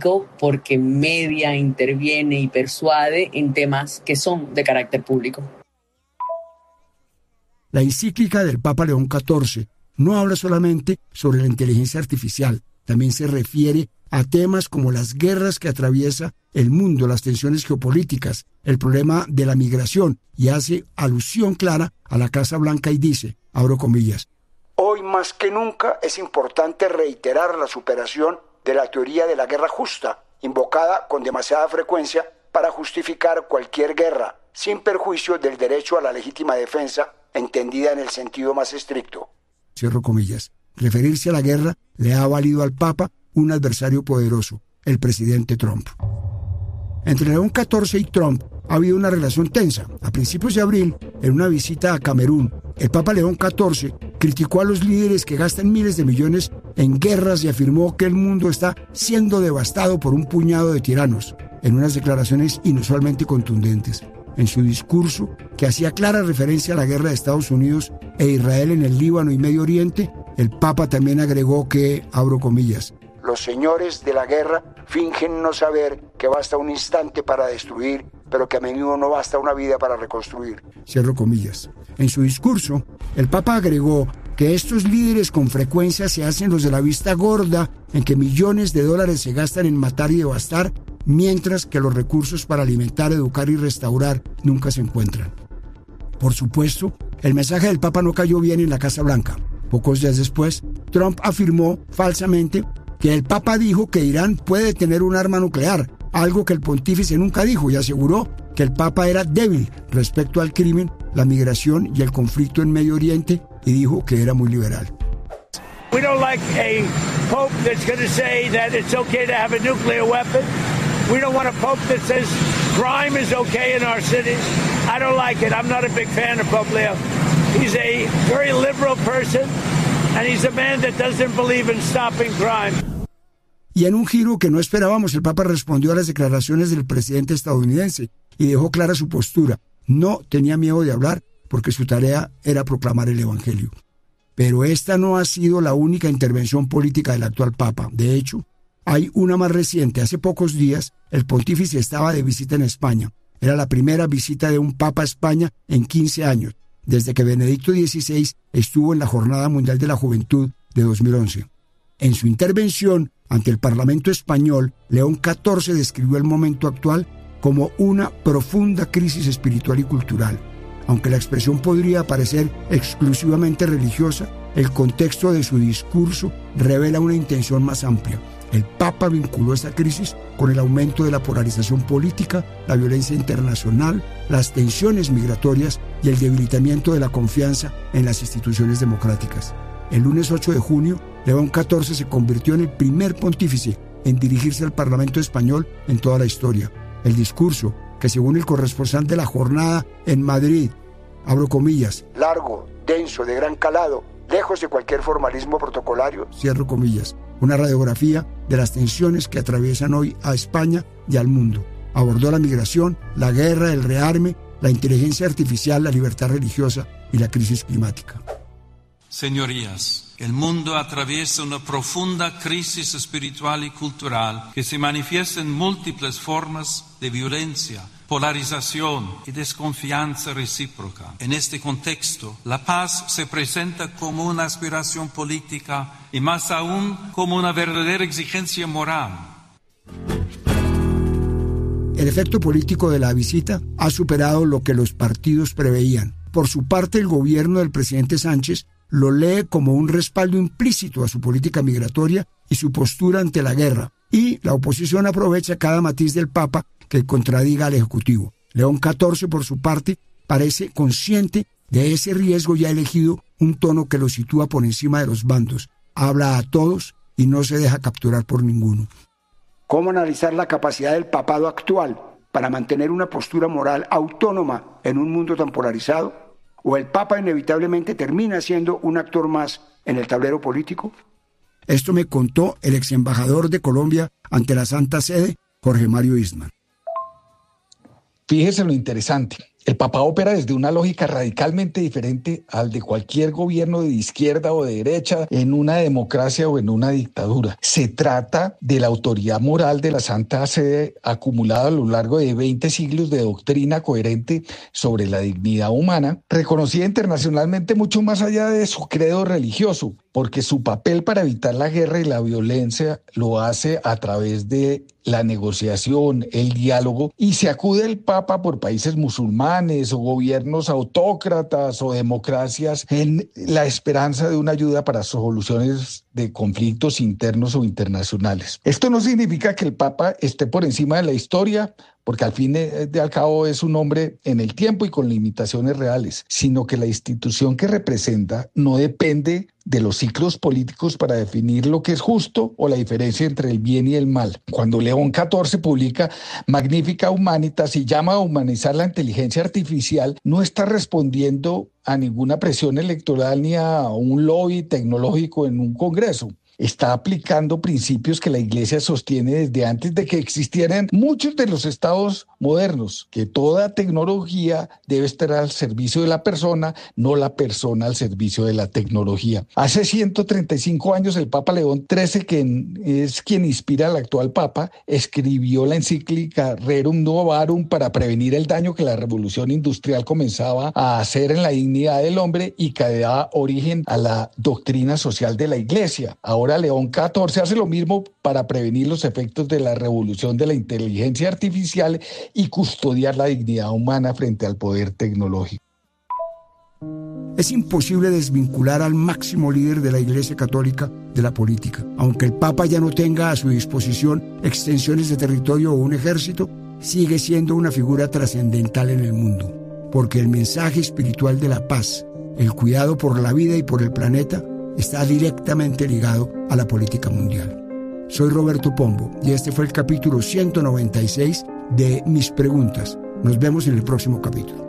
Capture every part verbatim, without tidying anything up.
político porque media, interviene y persuade en temas que son de carácter público. La encíclica del Papa León catorce no habla solamente sobre la inteligencia artificial, también se refiere a temas como las guerras que atraviesa el mundo, las tensiones geopolíticas, el problema de la migración, y hace alusión clara a la Casa Blanca y dice, abro comillas, hoy más que nunca es importante reiterar la superación de la teoría de la guerra justa, invocada con demasiada frecuencia para justificar cualquier guerra, sin perjuicio del derecho a la legítima defensa, entendida en el sentido más estricto. Cierro comillas. Referirse a la guerra le ha valido al Papa un adversario poderoso, el presidente Trump. Entre León catorce y Trump ha habido una relación tensa. A principios de abril, en una visita a Camerún, el Papa León catorce criticó a los líderes que gastan miles de millones en guerras y afirmó que el mundo está siendo devastado por un puñado de tiranos, en unas declaraciones inusualmente contundentes. En su discurso, que hacía clara referencia a la guerra de Estados Unidos e Israel en el Líbano y Medio Oriente, el Papa también agregó que, abro comillas, los señores de la guerra fingen no saber que basta un instante para destruir, pero que a menudo no basta una vida para reconstruir. Cierro comillas. En su discurso, el Papa agregó que estos líderes con frecuencia se hacen los de la vista gorda, en que millones de dólares se gastan en matar y devastar, mientras que los recursos para alimentar, educar y restaurar nunca se encuentran. Por supuesto, el mensaje del Papa no cayó bien en la Casa Blanca. Pocos días después, Trump afirmó falsamente que el Papa dijo que Irán puede tener un arma nuclear, algo que el pontífice nunca dijo, y aseguró que el Papa era débil respecto al crimen, la migración y el conflicto en Medio Oriente, y dijo que era muy liberal. We don't like a pope that's going to say that it's okay to have a nuclear weapon. We don't want a pope that says crime is okay in our cities. I don't like it. I'm not a big fan of Pope Leo. He's a very liberal person, and he's a man that doesn't believe in stopping crime. Y en un giro que no esperábamos, el Papa respondió a las declaraciones del presidente estadounidense y dejó clara su postura. No tenía miedo de hablar porque su tarea era proclamar el Evangelio. Pero esta no ha sido la única intervención política del actual Papa. De hecho, hay una más reciente. Hace pocos días, el pontífice estaba de visita en España. Era la primera visita de un Papa a España en quince años, desde que Benedicto dieciséis estuvo en la Jornada Mundial de la Juventud de dos mil once. En su intervención ante el Parlamento español, León catorce describió el momento actual como una profunda crisis espiritual y cultural. Aunque la expresión podría parecer exclusivamente religiosa, el contexto de su discurso revela una intención más amplia. El Papa vinculó esta crisis con el aumento de la polarización política, la violencia internacional, las tensiones migratorias y el debilitamiento de la confianza en las instituciones democráticas. El lunes ocho de junio, León catorce se convirtió en el primer pontífice en dirigirse al Parlamento español en toda la historia. El discurso, que según el corresponsal de la jornada en Madrid, abro comillas, largo, denso, de gran calado, lejos de cualquier formalismo protocolario, cierro comillas, una radiografía de las tensiones que atraviesan hoy a España y al mundo. Abordó la migración, la guerra, el rearme, la inteligencia artificial, la libertad religiosa y la crisis climática. Señorías, el mundo atraviesa una profunda crisis espiritual y cultural que se manifiesta en múltiples formas de violencia, polarización y desconfianza recíproca. En este contexto, la paz se presenta como una aspiración política y más aún como una verdadera exigencia moral. El efecto político de la visita ha superado lo que los partidos preveían. Por su parte, el gobierno del presidente Sánchez lo lee como un respaldo implícito a su política migratoria y su postura ante la guerra, y la oposición aprovecha cada matiz del Papa que contradiga al Ejecutivo. León catorce, por su parte, parece consciente de ese riesgo y ha elegido un tono que lo sitúa por encima de los bandos. Habla a todos y no se deja capturar por ninguno. ¿Cómo analizar la capacidad del papado actual para mantener una postura moral autónoma en un mundo tan polarizado? ¿O el Papa inevitablemente termina siendo un actor más en el tablero político? Esto me contó el ex embajador de Colombia ante la Santa Sede, Jorge Mario Eastman. Fíjese lo interesante. El Papa opera desde una lógica radicalmente diferente al de cualquier gobierno de izquierda o de derecha en una democracia o en una dictadura. Se trata de la autoridad moral de la Santa Sede acumulada a lo largo de veinte siglos de doctrina coherente sobre la dignidad humana, reconocida internacionalmente mucho más allá de su credo religioso, porque su papel para evitar la guerra y la violencia lo hace a través de la negociación, el diálogo, y se acude el Papa por países musulmanes o gobiernos autócratas o democracias en la esperanza de una ayuda para soluciones de conflictos internos o internacionales. Esto no significa que el Papa esté por encima de la historia, porque al fin de al cabo es un hombre en el tiempo y con limitaciones reales, sino que la institución que representa no depende de los ciclos políticos para definir lo que es justo o la diferencia entre el bien y el mal. Cuando León catorce publica Magnificat Humanitas y llama a humanizar la inteligencia artificial, no está respondiendo a ninguna presión electoral ni a un lobby tecnológico en un congreso. Está aplicando principios que la Iglesia sostiene desde antes de que existieran muchos de los estados modernos, que toda tecnología debe estar al servicio de la persona, no la persona al servicio de la tecnología. Hace ciento treinta y cinco años el Papa León trece, que es quien inspira al actual Papa, escribió la encíclica Rerum Novarum para prevenir el daño que la revolución industrial comenzaba a hacer en la dignidad del hombre y que da origen a la doctrina social de la Iglesia. Ahora Ahora León catorce hace lo mismo para prevenir los efectos de la revolución de la inteligencia artificial y custodiar la dignidad humana frente al poder tecnológico. Es imposible desvincular al máximo líder de la Iglesia Católica de la política. Aunque el Papa ya no tenga a su disposición extensiones de territorio o un ejército, sigue siendo una figura trascendental en el mundo, porque el mensaje espiritual de la paz, el cuidado por la vida y por el planeta, está directamente ligado a la política mundial. Soy Roberto Pombo y este fue el capítulo ciento noventa y seis de Mis Preguntas. Nos vemos en el próximo capítulo.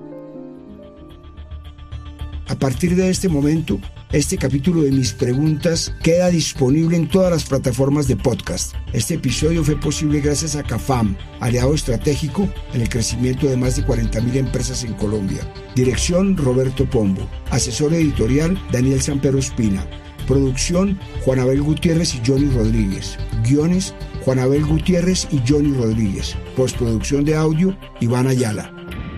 A partir de este momento, este capítulo de Mis Preguntas queda disponible en todas las plataformas de podcast. Este episodio fue posible gracias a CAFAM, aliado estratégico en el crecimiento de más de cuarenta mil empresas en Colombia. Dirección Roberto Pombo. Asesor editorial Daniel Sampero Espina. Producción Juan Abel Gutiérrez y Johnny Rodríguez. Guiones Juan Abel Gutiérrez y Johnny Rodríguez. Postproducción de audio Iván Ayala.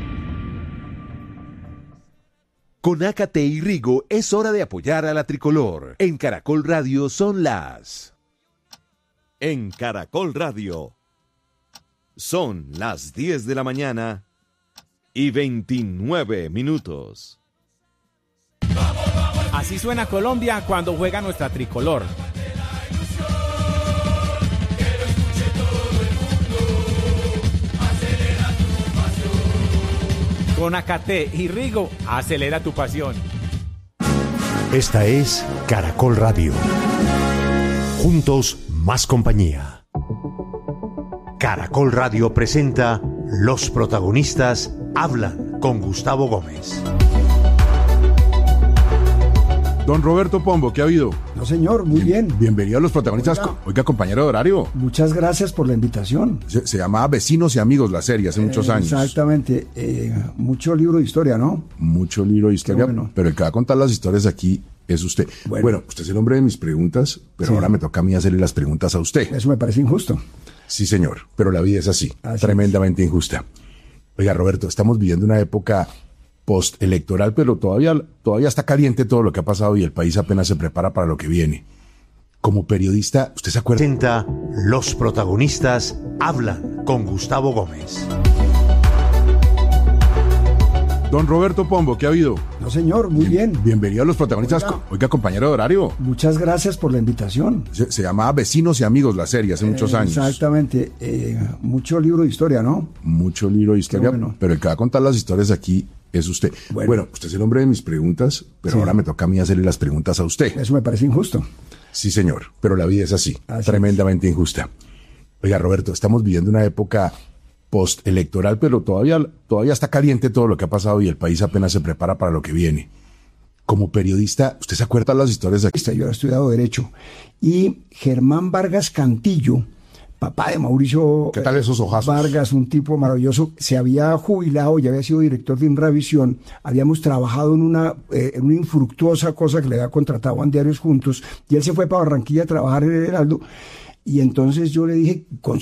Con Ácate y Rigo es hora de apoyar a la tricolor. En Caracol Radio son las... En Caracol Radio son las diez de la mañana y veintinueve minutos. Así suena Colombia cuando juega nuestra tricolor. Con Ácate y Rigo, acelera tu pasión. Esta es Caracol Radio. Juntos, más compañía. Caracol Radio presenta Los protagonistas hablan con Gustavo Gómez. Don Roberto Pombo, ¿qué ha habido? No, señor, muy bien. bien. Bienvenido a Los Protagonistas. Oiga, Oiga compañero de horario. Muchas gracias por la invitación. Se, se llamaba Vecinos y Amigos la serie hace eh, muchos años. Exactamente. Eh, mucho libro de historia, ¿no? Mucho libro de historia, bueno. Pero el que va a contar las historias aquí es usted. Bueno, bueno usted es el hombre de mis preguntas, pero sí. Ahora me toca a mí hacerle las preguntas a usted. Eso me parece injusto. Sí, señor, pero la vida es así, así tremendamente es. injusta. Oiga, Roberto, estamos viviendo una época postelectoral, pero todavía, todavía está caliente todo lo que ha pasado y el país apenas se prepara para lo que viene. Como periodista, ¿usted se acuerda? Presenta Los protagonistas hablan con Gustavo Gómez. Don Roberto Pombo, ¿qué ha habido? No, señor, muy bien. Bienvenido a Los Protagonistas. Oiga, Oiga compañero de horario. Muchas gracias por la invitación. Se, se llamaba Vecinos y Amigos la serie hace eh, muchos años. Exactamente. Eh, mucho libro de historia, ¿no? Mucho libro de historia, bueno. Pero el que va a contar las historias aquí es usted. Bueno, bueno, usted es el hombre de mis preguntas, pero sí. Ahora me toca a mí hacerle las preguntas a usted. Eso me parece injusto. Sí, señor, pero la vida es así, así tremendamente es. injusta. Oiga, Roberto, estamos viviendo una época postelectoral, pero todavía, todavía está caliente todo lo que ha pasado y el país apenas se prepara para lo que viene. Como periodista, ¿usted se acuerda las historias de aquí? Yo he estudiado Derecho y Germán Vargas Cantillo papá de Mauricio ¿Qué tal esos ojazos? Vargas, un tipo maravilloso, se había jubilado, ya había sido director de Inravisión, habíamos trabajado en una, eh, en una infructuosa cosa que le había contratado a Diarios juntos, y él se fue para Barranquilla a trabajar en el Heraldo, y entonces yo le dije,